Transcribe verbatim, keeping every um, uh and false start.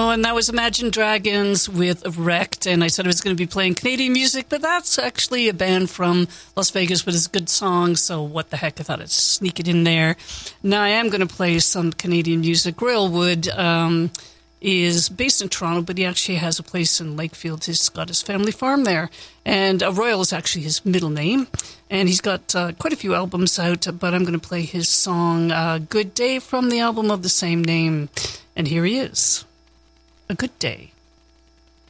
Oh, and that was Imagine Dragons with Wrecked, and I said I was going to be playing Canadian music, but that's actually a band from Las Vegas, but it's a good song, so what the heck, I thought I'd sneak it in there. Now I am going to play some Canadian music. Royal Wood um, is based in Toronto, but he actually has a place in Lakefield. He's got his family farm there, and uh, Royal is actually his middle name, and he's got uh, quite a few albums out, but I'm going to play his song, uh, Good Day, from the album of the same name, and here he is. A Good Day.